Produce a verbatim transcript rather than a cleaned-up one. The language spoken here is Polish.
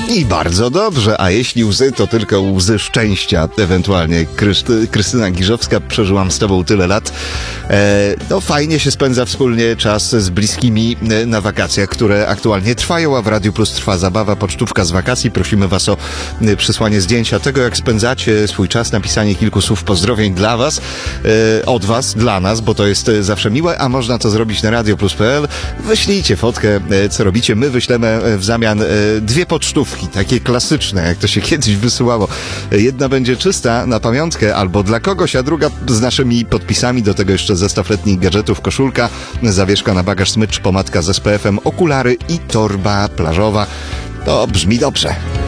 I bardzo dobrze, a jeśli łzy, to tylko łzy szczęścia, ewentualnie. Krysty, Krystyna Giżowska, przeżyłam z tobą tyle lat. E, no fajnie się spędza wspólnie czas z bliskimi na wakacjach, które aktualnie trwają, a w Radiu Plus trwa zabawa, pocztówka z wakacji. Prosimy was o przysłanie zdjęcia tego, jak spędzacie swój czas, napisanie kilku słów pozdrowień dla was, e, od was, dla nas, bo to jest zawsze miłe, a można to zrobić na radio plus kropka p l. Wyślijcie fotkę, co robicie. My wyślemy w zamian dwie pocztówki, takie klasyczne, jak to się kiedyś wysyłało. Jedna będzie czysta na pamiątkę albo dla kogoś, a druga z naszymi podpisami. Do tego jeszcze zestaw letnich gadżetów, koszulka, zawieszka na bagaż, smycz, pomadka z es pe efem, okulary i torba plażowa. To brzmi dobrze.